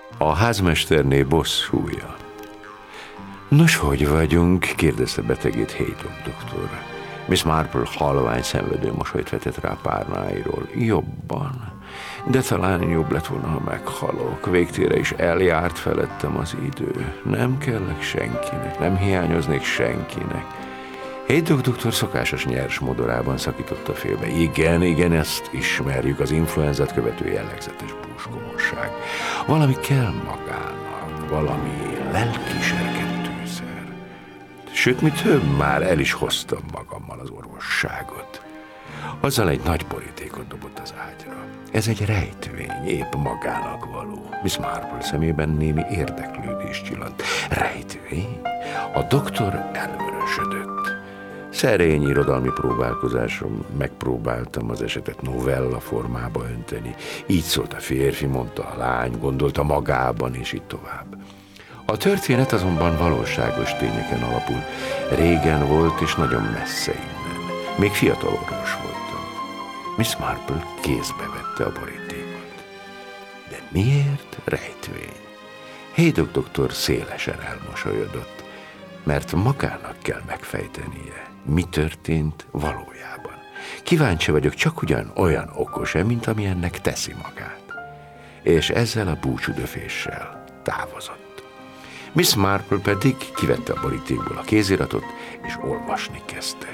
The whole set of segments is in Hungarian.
A házmesterné bosszúja. Nos, hogy vagyunk? Kérdezte betegét Haydock doktor. Miss Marple halvány szenvedő mosolyt vetett rá párnáiról. Jobban. De talán jobb lett volna, ha meghalok. Végtére is eljárt felettem az idő. Nem kellek senkinek, nem hiányoznék senkinek. Haydock doktor szokásos nyers modorában szakította félbe. Igen, ezt ismerjük, az influenzát követő jellegzetes búskomosság. Valami kell magának, valami lelkiserkentőszer. Sőt, mi több, már el is hoztam magammal az orvosságot. Azzal egy nagy borítékot dobott az ágyra. Ez egy rejtvény, épp magának való. Miss Marple szemében némi érdeklődés csillant. Rejtvény? A doktor elvörösödött. Szerény irodalmi próbálkozásom, megpróbáltam az esetet novella formába önteni. Így szólt a férfi, mondta a lány, gondolta magában, és így tovább. A történet azonban valóságos tényeken alapul. Régen volt, és nagyon messze innen. Még fiatal orvos voltam. Miss Marple kézbe vette a borítékot. De miért rejtvény? Haydock doktor szélesen elmosolyodott, mert magának kell megfejtenie, mi történt valójában. Kíváncsi vagyok, csak ugyan olyan okos-e, mint amilyennek teszi magát. És ezzel a búcsúdöféssel távozott. Miss Marple pedig kivette a borítékból a kéziratot, és olvasni kezdte.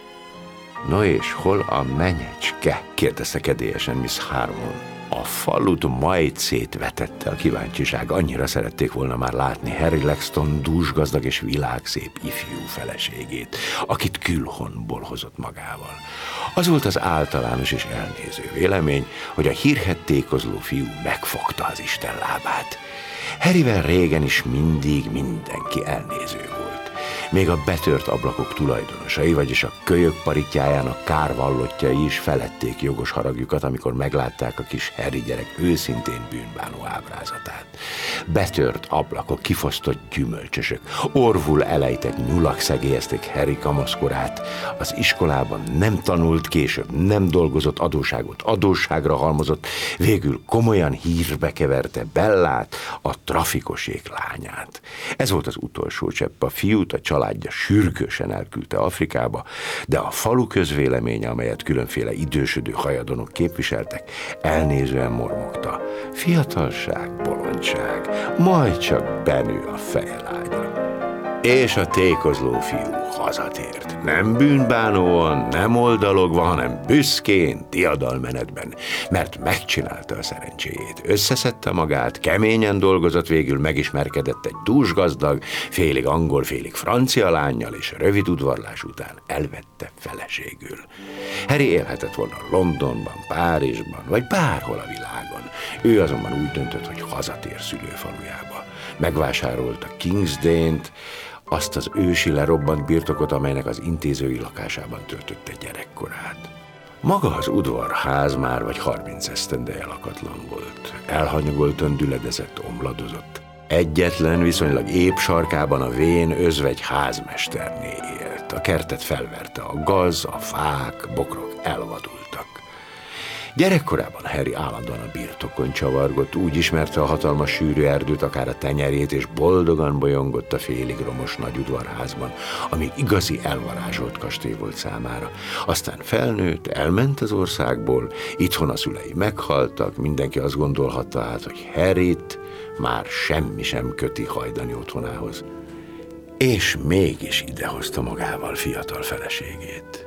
No és hol a menyecske? Kérdezte kedélyesen Miss Harmon. A falut majd szétvetette a kíváncsiság, annyira szerették volna már látni Harry Lexton dúsgazdag és világszép ifjú feleségét, akit külhonból hozott magával. Az volt az általános és elnéző vélemény, hogy a hírhedtékozló fiú megfogta az Isten lábát. Harryvel régen is mindig mindenki elnéző volt. Még a betört ablakok tulajdonosai, vagyis a kölyök paritjájának kárvallottjai is feledték jogos haragjukat, amikor meglátták a kis Harry gyerek őszintén bűnbánó ábrázatát. Betört ablakok, kifosztott gyümölcsösök, orvul elejtett nyulak szegélyezték Harry kamaszkorát. Az iskolában nem tanult, később nem dolgozott, adósságot adósságra halmozott, végül komolyan hírbe keverte Bellát, a trafikosék lányát. Ez volt az utolsó csepp. A fiút a családja sürgősen elküldte Afrikába, de a falu közvéleménye, amelyet különféle idősödő hajadonok képviseltek, elnézően mormogta. Fiatalság, bolondság, majd csak benő a fejelányra. És a tékozló fiú hazatért. Nem bűnbánóan, nem oldalogva, hanem büszkén, diadalmenetben, mert megcsinálta a szerencséjét. Összeszedte magát, keményen dolgozott, végül megismerkedett egy dúsgazdag, félig angol, félig francia lánnyal, és rövid udvarlás után elvette feleségül. Harry élhetett volna Londonban, Párizsban, vagy bárhol a világon. Ő azonban úgy döntött, hogy hazatér szülőfalujába. Megvásárolta Kingsdale-t, azt az ősi lerobbant birtokot, amelynek az intézői lakásában töltötte gyerekkorát. Maga az udvarház már vagy 30 esztendeje lakatlan volt. Elhanyagoltan düledezett, omladozott. Egyetlen, viszonylag épp sarkában a vén özvegy házmesterné élt. A kertet felverte a gaz, a fák, bokrok elvadultak. Gyerekkorában Harry állandóan a birtokon csavargott, úgy ismerte a hatalmas sűrű erdőt, akár a tenyerét, és boldogan bolyongott a félig romos nagy udvarházban, ami igazi elvarázsolt kastély volt számára. Aztán felnőtt, elment az országból, itthon a szülei meghaltak, mindenki azt gondolhatta át, hogy Harryt már semmi sem köti hajdani otthonához. És mégis idehozta magával fiatal feleségét.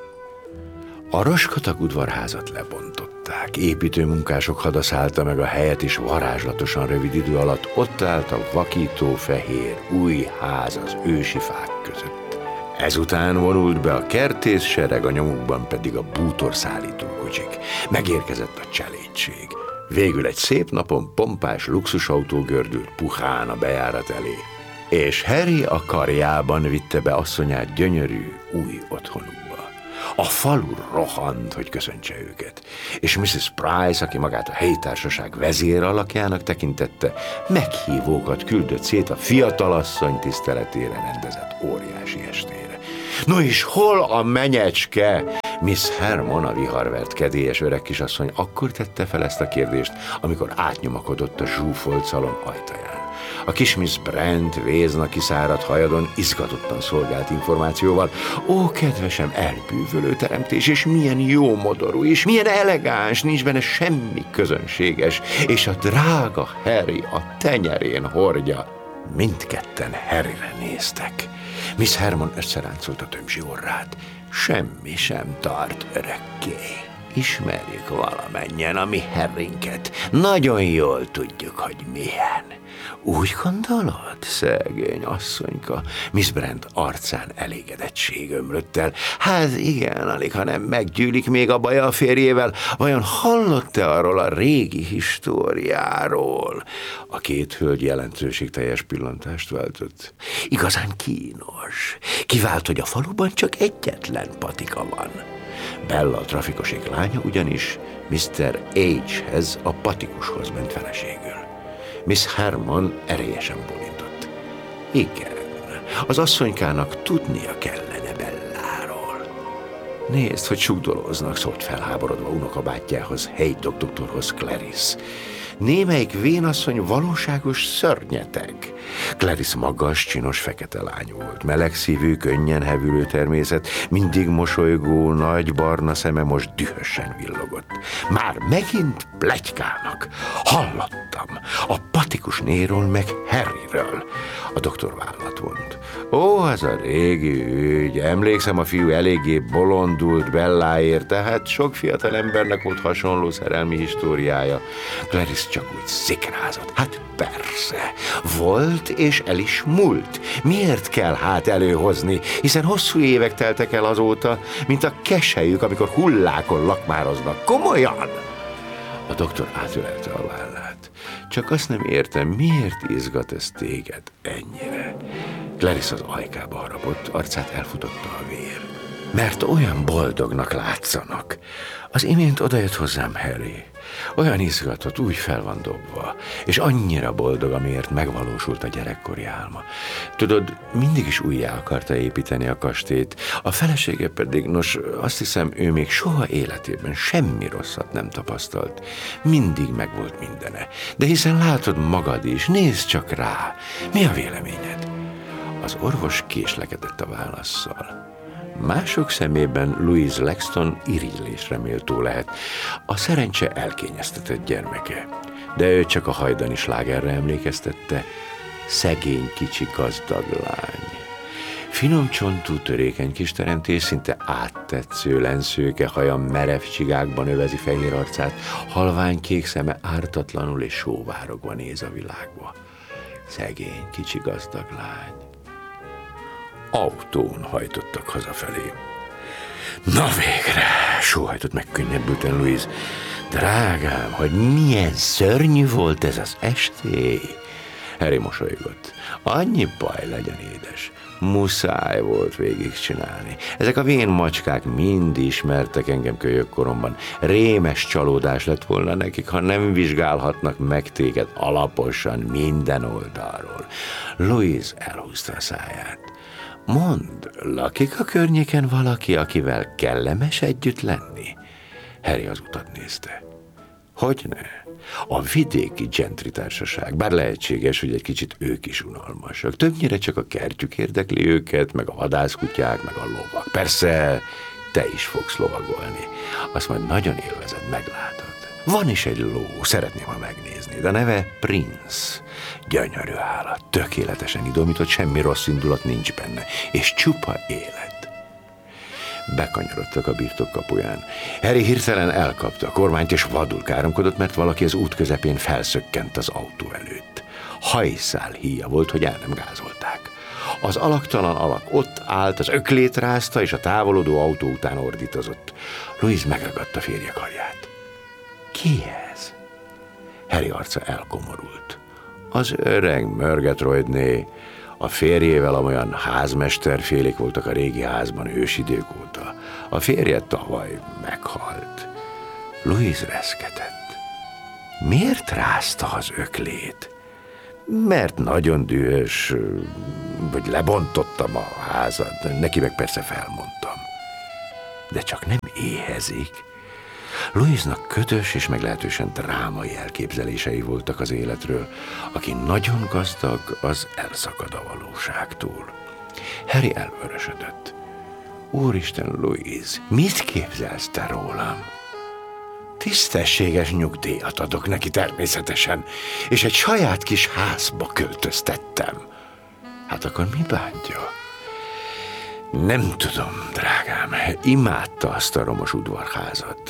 A roskatag udvarházat lebontották, építőmunkások hada szállta meg a helyet, és varázslatosan rövid idő alatt ott állt a vakító fehér új ház az ősi fák között. Ezután vonult be a kertészsereg, a nyomukban pedig a bútorszállítókocsik. Megérkezett a cselédség. Végül egy szép napon pompás luxusautó gördült puhán a bejárat elé, és Harry a karjában vitte be asszonyát gyönyörű új otthonukba. A falu rohant, hogy köszöntse őket, és Mrs. Price, aki magát a helyi társaság vezér alakjának tekintette, meghívókat küldött szét a fiatalasszony tiszteletére rendezett óriási estére. No és hol a menyecske? Miss Hermon, a viharvert kedélyes öreg kisasszony akkor tette fel ezt a kérdést, amikor átnyomakodott a zsúfolt szalon ajtaján. A kis Miss Brent vézna kiszáradt hajadon izgatottan szolgált információval. Ó, kedvesem, elbűvölő teremtés, és milyen jó modorú, és milyen elegáns, nincs benne semmi közönséges, és a drága Harry a tenyerén hordja. Mindketten Harryre néztek. Miss Hermon összeráncolta tömzsi orrát. Semmi sem tart örökké. Ismerjük valamennyien a mi Harrynket. Nagyon jól tudjuk, hogy milyen. Úgy gondolod, szegény asszonyka? Miss Brent arcán elégedettség ömlött el. Hát igen, alig, ha nem meggyűlik még a baja a férjével. Vajon hallott-e arról a régi históriáról? A két hölgy jelentőségteljes pillantást váltott. Igazán kínos. Kivált, hogy a faluban csak egyetlen patika van. Bella, a trafikosék lánya ugyanis Mr. H-hez, a patikushoz ment feleségül. Miss Hermon erélyesen bólintott. Igen, az asszonykának tudnia kellene Belláról. Nézd, hogy sugdolóznak, szólt felháborodva unokabátyjához, Haydock doktorhoz Clarice. Némelyik vénasszony valóságos szörnyeteg. Clarice magas, csinos, fekete lány volt. Melegszívű, könnyen hevülő természet, mindig mosolygó, nagy barna szeme most dühösen villogott. Már megint pletykálnak. Hallottam. A patikus Néról meg Harryről. A doktor vállat vont. Ó, az a régi ügy. Emlékszem, a fiú eléggé bolondult Belláért, tehát sok fiatal embernek volt hasonló szerelmi históriája. Clarice csak úgy szikrázott. Hát persze, volt és el is múlt. Miért kell hát előhozni, hiszen hosszú évek teltek el azóta, mint a keselyük, amikor hullákon lakmároznak. Komolyan! A doktor átölelte a vállát. Csak azt nem értem, miért izgat ez téged ennyire? Clarice az ajkába harapott, arcát elfutotta a vér. Mert olyan boldognak látszanak. Az imént odajött hozzám Harry. Olyan izgatott, úgy fel van dobva, és annyira boldog, amiért megvalósult a gyerekkori álma. Tudod, mindig is újjá akarta építeni a kastélyt, a felesége pedig, nos, azt hiszem, ő még soha életében semmi rosszat nem tapasztalt. Mindig megvolt mindene. De hiszen látod magad is, nézd csak rá. Mi a véleményed? Az orvos késlekedett a válasszal. Mások szemében Louise Lexton irigylésre méltó lehet, a szerencse elkényeztetett gyermeke. De ő csak a hajdani slágerre emlékeztette, szegény kicsi gazdag lány. Finom csontú, törékeny kis teremtés, szinte áttetsző lenszőke haja merev csigákban övezi fehér arcát, halvány kék szeme ártatlanul és sóvárogva néz a világba. Szegény kicsi gazdag lány. Autón hajtottak hazafelé. Na végre, sóhajtott megkönnyebbülten Louise. Drágám, hogy milyen szörnyű volt ez az esté. Harry mosolygott. Annyi baj legyen, édes. Muszáj volt végigcsinálni. Ezek a vén macskák mind ismertek engem kölyökkoromban. Rémes csalódás lett volna nekik, ha nem vizsgálhatnak meg téged alaposan minden oldalról. Louise elhúzta a száját. Mondd, lakik a környéken valaki, akivel kellemes együtt lenni? Harry az utat nézte. Hogyne? A vidéki gentry társaság, bár lehetséges, hogy egy kicsit ők is unalmasak. Többnyire csak a kertjük érdekli őket, meg a vadászkutyák, meg a lovak. Persze, te is fogsz lovagolni. Azt majd nagyon élvezed, meglátod. Van is egy ló, szeretném, ha megnézni, de neve Prince. Gyönyörű állat, tökéletesen idomított, semmi rossz indulat nincs benne, és csupa élet. Bekanyarodtak a birtok kapuján. Harry hirtelen elkapta a kormányt, és vadul káromkodott, mert valaki az út közepén felszökkent az autó előtt. Hajszál híja volt, hogy el nem gázolták. Az alaktalan alak ott állt, az öklét rázta, és a távolodó autó után ordítozott. Louise megragadta férje karját. Ki ez? Harry arca elkomorult. Az öreg Murgatroydné, a férjével amolyan házmesterfélék voltak a régi házban ősidők óta. A férje tavaly meghalt. Louise reszketett. Miért rázta az öklét? Mert nagyon dühös, vagy lebontottam a házat, neki meg persze felmondtam. de csak nem éhezik. Louise-nak ködös és meglehetősen drámai elképzelései voltak az életről. Aki nagyon gazdag, az elszakad a valóságtól. Harry elvörösödött. Úristen, Louise, mit képzelsz te rólam? Tisztességes nyugdíjat adok neki természetesen, és egy saját kis házba költöztettem. Hát akkor mi bántja? Nem tudom, drágám, imádta azt a romos udvarházat.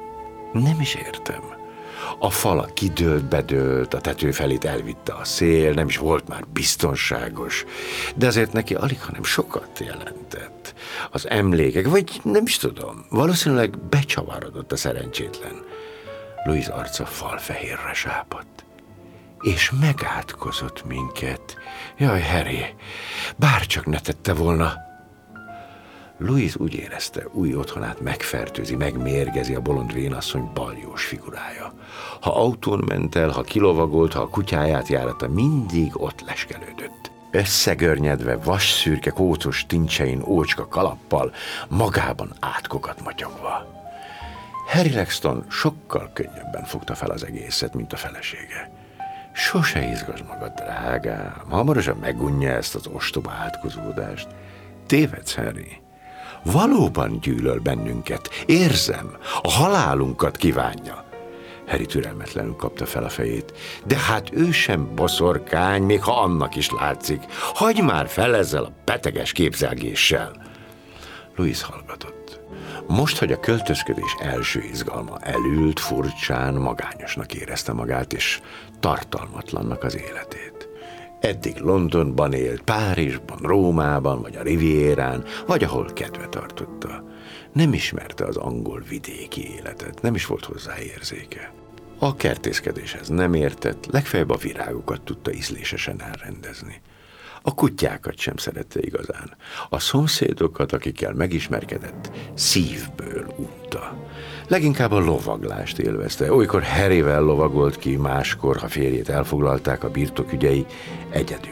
Nem is értem. A fala kidőlt, bedőlt, a tető felét elvitte a szél, nem is volt már biztonságos, de azért neki alig, hanem sokat jelentett. Az emlékek, vagy nem is tudom, valószínűleg becsavarodott a szerencsétlen. Louise arca falfehérre sápadt. És megátkozott minket. Jaj, Harry, bárcsak ne tette volna. Louise úgy érezte, új otthonát megfertőzi, megmérgezi a bolond vénasszony baljós figurája. Ha autón ment el, ha kilovagolt, ha a kutyáját járatta, mindig ott leskelődött. Összegörnyedve, vasszürke, kócos tincsein, ócska kalappal, magában átkokat motyogva. Harry Lexton sokkal könnyebben fogta fel az egészet, mint a felesége. Sose izgasd magad, drágám, hamarosan megunja ezt az ostoba átkozódást. Tévedsz, Harry. Valóban gyűlöl bennünket, érzem, a halálunkat kívánja. Harry türelmetlenül kapta fel a fejét. De hát ő sem boszorkány, még ha annak is látszik. Hagyj már fel ezzel a beteges képzelgéssel. Louise hallgatott. Most, hogy a költözködés első izgalma elült, furcsán, magányosnak érezte magát, és tartalmatlannak az életét. Eddig Londonban élt, Párizsban, Rómában, vagy a Rivierán, vagy ahol kedve tartotta. Nem ismerte az angol vidéki életet, nem is volt hozzá érzéke. A kertészkedéshez nem értett, legfeljebb a virágokat tudta ízlésesen elrendezni. A kutyákat sem szerette igazán. A szomszédokat, akikkel megismerkedett, szívből unta. Leginkább a lovaglást élvezte. Olykor Harryvel lovagolt ki, máskor, ha férjét elfoglalták a birtokügyei, egyedül.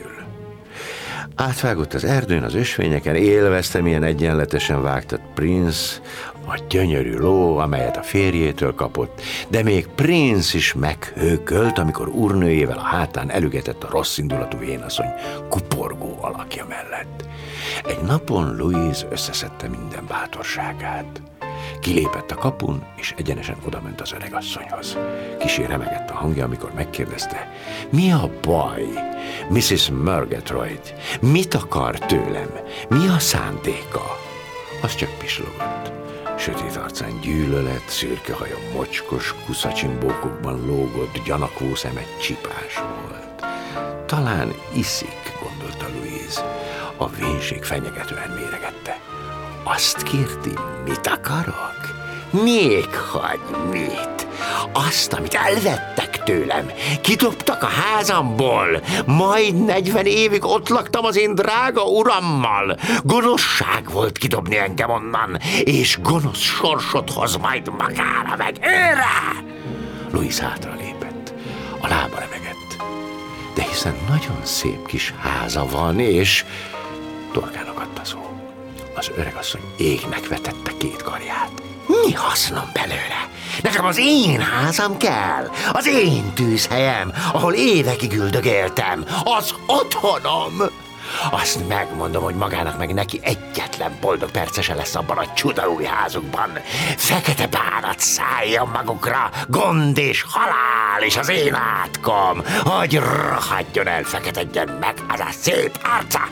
Átvágott az erdőn, az ösvényeken, élvezte, milyen egyenletesen vágtat Prince, a gyönyörű ló, amelyet a férjétől kapott, de még Prince is meghőkölt, amikor úrnőjével a hátán elügetett a rosszindulatú vénasszony kuporgó alakja mellett. Egy napon Louise összeszedte minden bátorságát. Kilépett a kapun, és egyenesen odament az öregasszonyhoz. Kissé remegett a hangja, amikor megkérdezte, mi a baj, Mrs. Murgatroyd? Mit akar tőlem? Mi a szándéka? Az csak pislogott. Sötét arcán gyűlölet, szürke haja mocskos, kuszacsimbókokban lógott, gyanakvó szeme csipás volt. Talán iszik, gondolta Louise. A vénség fenyegetően méregette. Azt kérti, mit akarok? Még hagy mit? Azt, amit elvettek tőlem. Kidobtak a házamból. Majd 40 évig ott laktam az én drága urammal. Gonoszság volt kidobni engem onnan, és gonosz sorsot hoz majd magára meg őre. Louise hátra lépett. A lába remegett. De hiszen nagyon szép kis háza van, és torkának adta szó. Az öregasszony égnek vetette két karját. Mi hasznom belőle? Nekem az én házam kell, az én tűzhelyem, ahol évekig üldögéltem, az otthonom. Azt megmondom, hogy magának meg neki egyetlen boldog perce se lesz abban a csuda új házukban. Fekete bánat szálljon magukra, gond és halál és az én átkom, hogy rohadjon el, feketedjen meg az a szép arca.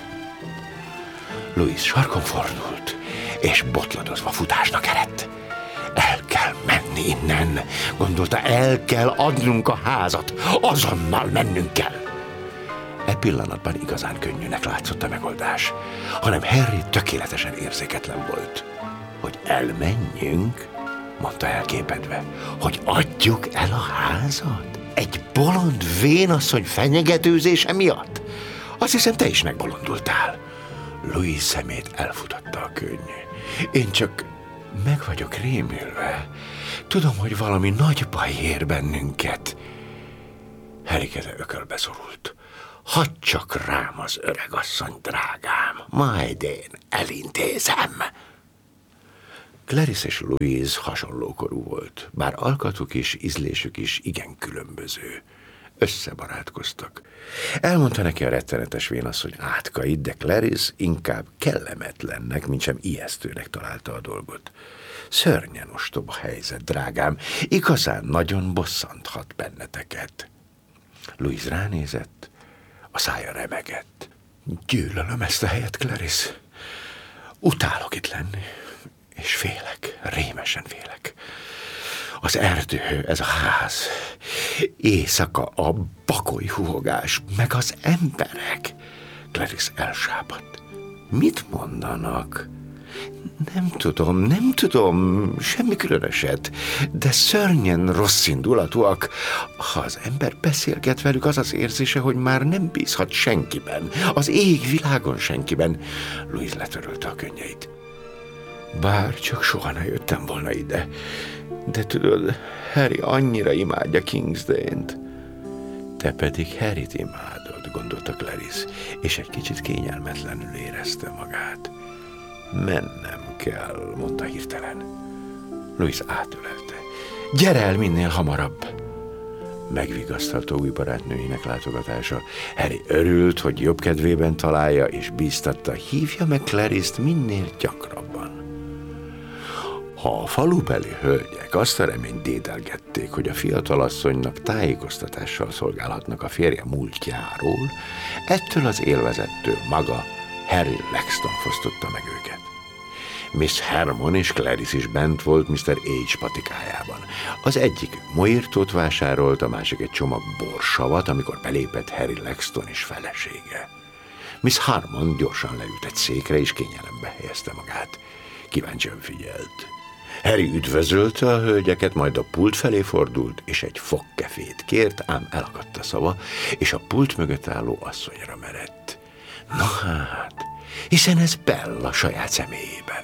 Louise sarkon fordult, és botladozva futásnak eredt. El kell menni innen, gondolta, el kell adnunk a házat, azonnal mennünk kell. E pillanatban igazán könnyűnek látszott a megoldás, hanem Harry tökéletesen érzéketlen volt. Hogy elmenjünk, mondta elképedve, hogy adjuk el a házat? Egy bolond vénasszony fenyegetőzése miatt? Azt hiszem, te is megbolondultál. Louise szemét elfutotta a könny. Én csak meg vagyok rémülve. Tudom, hogy valami nagy baj ér bennünket. Harry keze ökölbe szorult. Hadd csak rám az öregasszony, drágám, majd én elintézem. Clarice és Louise hasonlókorú volt, bár alkatuk és ízlésük is igen különböző. Összebarátkoztak. Elmondta neki a rettenetes vénasszony átkait, de Clarice inkább kellemetlennek, mintsem ijesztőnek találta a dolgot. Szörnyen ostoba helyzet, drágám, igazán nagyon bosszanthat benneteket. Louise ránézett, a szája remegett. Gyűlölöm ezt a helyet, Clarice. Utálok itt lenni, és félek, rémesen félek. Az erdő, ez a ház, éjszaka a bagoly húhogás, meg az emberek. Clarice elsápadt. Mit mondanak? Nem tudom, semmi különöset, de szörnyen rosszindulatúak. Ha az ember beszélget velük, az az érzése, hogy már nem bízhat senkiben, az ég világon senkiben. Louise letörölte a könnyeit. Bár csak soha ne jöttem volna ide. De tudod, Harry annyira imádja Kingsdale-t. Te pedig Harryt imádod, gondolta Clarice, és egy kicsit kényelmetlenül érezte magát. Mennem kell, mondta hirtelen. Louise átölelte. Gyere el minél hamarabb! Megvigasztalta új barátnőinek látogatása. Harry örült, hogy jobb kedvében találja, és bíztatta, hívja meg Clarice-t minél gyakrabban. Ha a falubeli hölgyek azt a reményt dédelgették, hogy a fiatalasszonynak tájékoztatással szolgálhatnak a férje múltjáról, ettől az élvezettől maga Harry Lexton fosztotta meg őket. Miss Harmon és Clarice is bent volt Mr. H. patikájában. Az egyik Moirtót vásárolt, a másik egy csomag borsavat, amikor belépett Harry Lexton és felesége. Miss Harmon gyorsan leült egy székre, és kényelembe helyezte magát. Kíváncsian figyelt. Harry üdvözölte a hölgyeket, majd a pult felé fordult, és egy fogkefét kért, ám elakadt a szava, és a pult mögött álló asszonyra merett. Na hát, hiszen ez Bella saját személyében.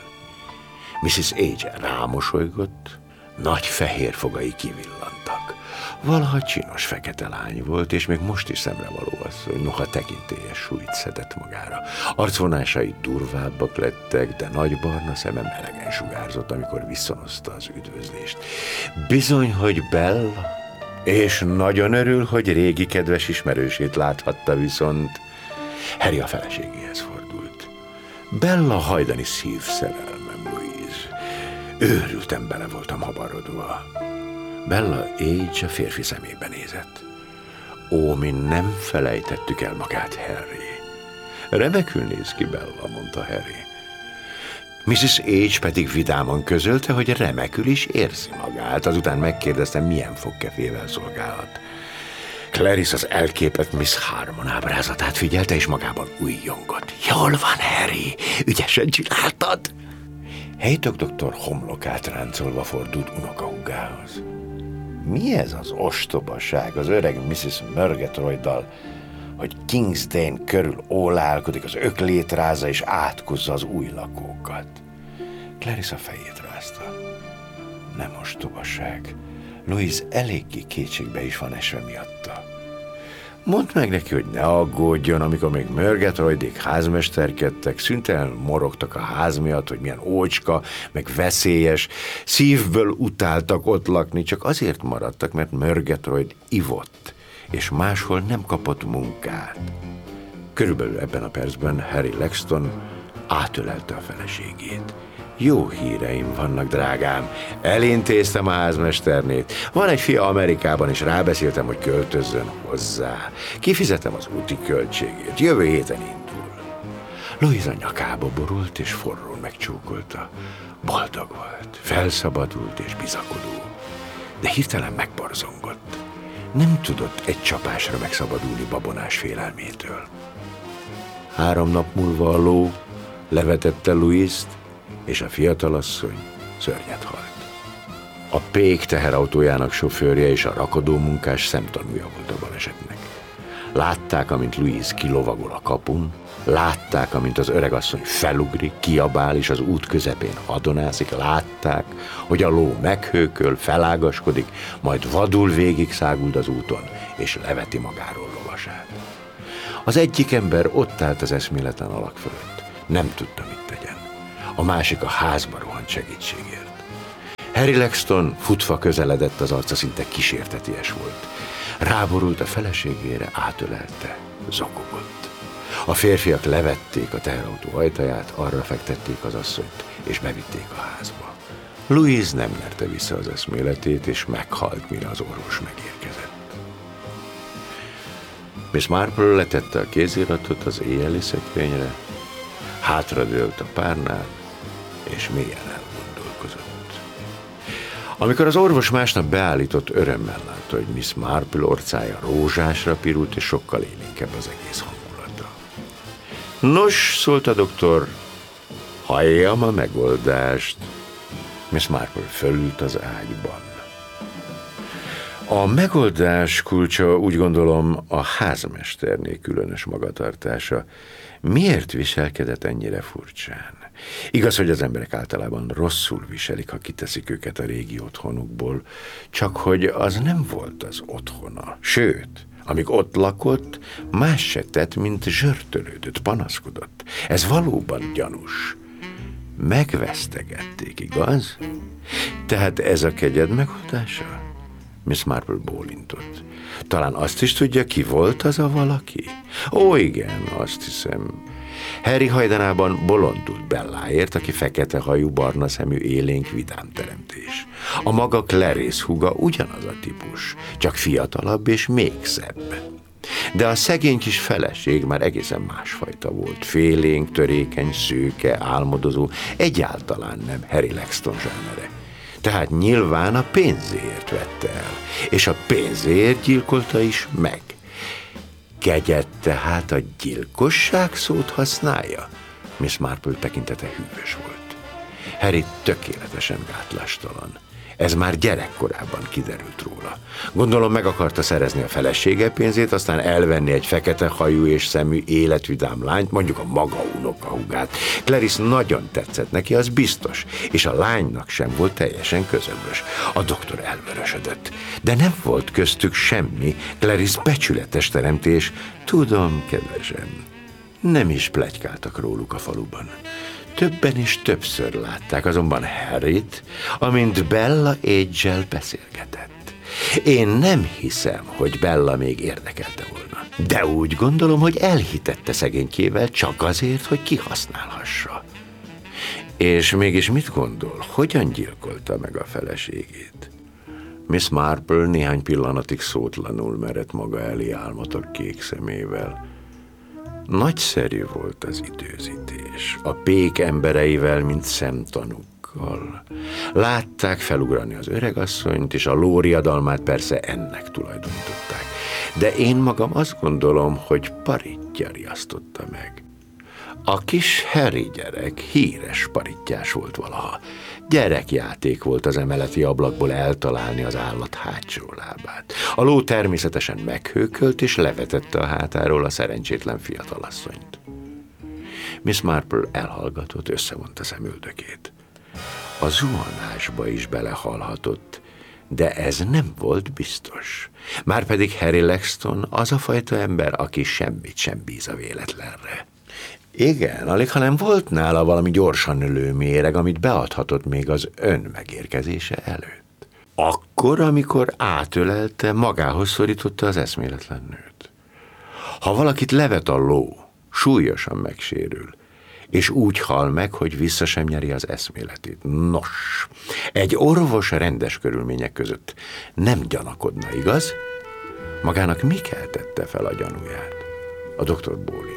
Mrs. H. rámosolygott, nagy fehér fogai kivillantak. Valaha csinos fekete lány volt, és még most is szemrevaló asszony, noha tekintélyes súlyt szedett magára. Arcvonásai durvábbak lettek, de nagy barna szeme melegen sugárzott, amikor visszahozta az üdvözlést. Bizony, hogy Bella, és nagyon örül, hogy régi kedves ismerősét láthatta viszont. Harry a feleségéhez fordult. Bella hajdani szívszerelmem, Louise. Őrültem, bele voltam habarodva. Bella H. a férfi szemébe nézett. Ó, mi nem felejtettük el magát, Harry. Remekül néz ki, Bella, mondta Harry. Mrs. H. pedig vidáman közölte, hogy remekül is érzi magát, azután megkérdeztem, milyen fogkefével szolgálhat. Clarice az elképett Miss Harmon ábrázatát figyelte, és magában újjongott. Jól van, Harry, ügyesen csináltad. Haydock doktor homlokát ráncolva fordult unokahúgához. Mi ez az ostobaság az öreg Mrs. Murgatroyddal, hogy Kingsdale körül ólálkodik, az öklét rázza és átkozza az új lakókat? Clarice a fejét rázta. Nem ostobaság. Louise eléggé kétségbe is van esve miatta. Mondd meg neki, hogy ne aggódjon, amikor még Murgatroydék házmesterkedtek, szüntelen morogtak a ház miatt, hogy milyen ócska, meg veszélyes, szívből utáltak ott lakni, csak azért maradtak, mert Murgatroyd ivott, és máshol nem kapott munkát. Körülbelül ebben a percben Harry Lexton átölelte a feleségét. Jó híreim vannak, drágám. Elintéztem a házmesternét. Van egy fia Amerikában, és rábeszéltem, hogy költözzön hozzá. Kifizetem az úti költségét. Jövő héten indul. Louise a nyakába borult, és forrón megcsókolta. Boldog volt, felszabadult és bizakodó. De hirtelen megborzongott. Nem tudott egy csapásra megszabadulni babonás félelmétől. 3 nap múlva a ló levetette Louise-t, és a fiatalasszony szörnyet halt. A pék teherautójának sofőrje és a rakodó munkás szemtanúja volt a balesetnek. Látták, amint Louise kilovagol a kapun, látták, amint az öregasszony felugrik, kiabál, és az út közepén hadonászik, látták, hogy a ló meghőköl, felágaskodik, majd vadul végig száguld az úton, és leveti magáról lovasát. Az egyik ember ott állt az eszméletlen alak fölött. Nem tudta, mit tegyen. a másik a házba rohant segítségért. Harry Lexton futva közeledett, az arca szinte kísérteties volt. Ráborult a feleségére, átölelte, zokogott. A férfiak levették a teherautó ajtaját, arra fektették az asszonyt, és bevitték a házba. Louise nem nyerte vissza az eszméletét, és meghalt, mire az orvos megérkezett. Miss Marple letette a kéziratot az éjjeli szekrényre, hátradőlt a párnán, és mélyen elgondolkozott. Amikor az orvos másnap beállított, örömmel látta, hogy Miss Marple orcája rózsásra pirult, és sokkal élénkebb az egész hangulata. Nos, szólt a doktor, halljam a megoldást. Miss Marple fölült az ágyban. A megoldás kulcsa, úgy gondolom, a házmesterné különös magatartása. Miért viselkedett ennyire furcsán? Igaz, hogy az emberek általában rosszul viselik, ha kiteszik őket a régi otthonukból, csak hogy az nem volt az otthona. Sőt, amíg ott lakott, más se tett, mint zsörtölődött, panaszkodott. Ez valóban gyanús. Megvesztegették, igaz? Tehát ez a kegyed megoldása? Miss Marple bólintott. Talán azt is tudja, ki volt az a valaki? Ó, igen, azt hiszem. Harry hajdanában bolondult Belláért, aki fekete hajú, barna szemű, élénk, vidám teremtés. A maga Clarice húga ugyanaz a típus, csak fiatalabb és még szebb. De a szegény kis feleség már egészen másfajta volt. Félénk, törékeny, szőke, álmodozó, egyáltalán nem Harry Lexton zsánere. Tehát nyilván a pénzéért vette el, és a pénzéért gyilkolta is meg. Kegyed tehát a gyilkosság szót használja? Miss Marple tekintete hűvös volt. Harry tökéletesen gátlástalan. Ez már gyerekkorában kiderült róla. Gondolom meg akarta szerezni a felesége pénzét, aztán elvenni egy fekete hajú és szemű életvidám lányt, mondjuk a maga unokahúgát. Clarice nagyon tetszett neki, az biztos, és a lánynak sem volt teljesen közömbös. A doktor elvörösödött, de nem volt köztük semmi. Clarice becsületes teremtés. Tudom, kedvesem, nem is pletykáltak róluk a faluban. Többen is többször látták azonban Harryt, amint Bella Age-el beszélgetett. Én nem hiszem, hogy Bella még érdekelte volna. De úgy gondolom, hogy elhitette szegénykével csak azért, hogy kihasználhassa. És mégis mit gondol, hogyan gyilkolta meg a feleségét? Miss Marple néhány pillanatig szótlanul merett maga elé álmodott kék szemével. Nagyszerű volt az időzítés, a pék embereivel, mint szemtanúkkal. Látták felugrani az öregasszonyt, és a lóriadalmát persze ennek tulajdonították. De én magam azt gondolom, hogy paritja riasztotta meg. A kis Harry gyerek híres parittyás volt valaha. Gyerekjáték volt az emeleti ablakból eltalálni az állat hátsó lábát. A ló természetesen meghőkölt, és levetette a hátáról a szerencsétlen fiatalasszonyt. Miss Marple elhallgatott, összevonta szemöldökét. A zuhanásba is belehallhatott, de ez nem volt biztos. Márpedig Harry Lexton az a fajta ember, aki semmit sem bíz a véletlenre. Igen, alighanem volt nála valami gyorsan nőlő méreg, amit beadhatott még az ön megérkezése előtt. Akkor, amikor átölelte, magához szorította az eszméletlen nőt. Ha valakit levet a ló, súlyosan megsérül, és úgy hal meg, hogy vissza sem nyeri az eszméletét. Nos, egy orvos rendes körülmények között nem gyanakodna, igaz? Magának mi keltette fel a gyanúját? A doktor bólintott.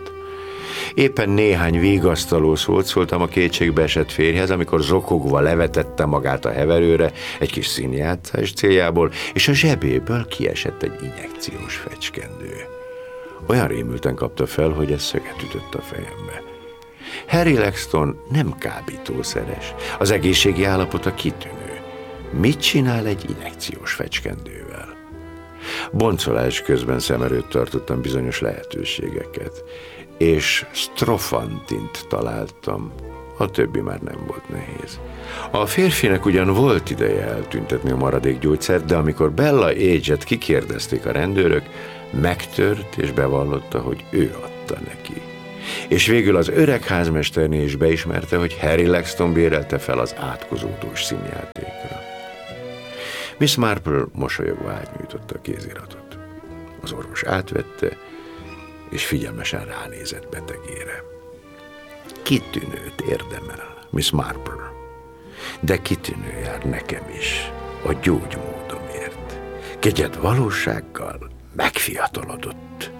Éppen néhány vigasztaló szót szóltam a kétségbe esett férjhez, amikor zokogva levetette magát a heverőre egy kis színjátszás céljából, és a zsebéből kiesett egy injekciós fecskendő. Olyan rémülten kapta fel, hogy ez szöget ütött a fejembe. Harry Lexton nem kábítószeres, az egészségi állapota kitűnő. Mit csinál egy injekciós fecskendővel? Boncolás közben szem előtt tartottam bizonyos lehetőségeket, és strofantint találtam, a többi már nem volt nehéz. A férfinek ugyan volt ideje eltüntetni a maradék gyógyszert, de amikor Bella Age-et kikérdezték a rendőrök, megtört és bevallotta, hogy ő adta neki. És végül az öreg házmesterné is beismerte, hogy Harry Lexton bérelte fel az átkozódós színjátékra. Miss Marple mosolyogva átnyújtotta a kéziratot. Az orvos átvette, és figyelmesen ránézett betegére. Kitűnőt érdemel, Miss Marple, de kitűnő jár nekem is a gyógymódomért. Kegyed valósággal megfiatalodott.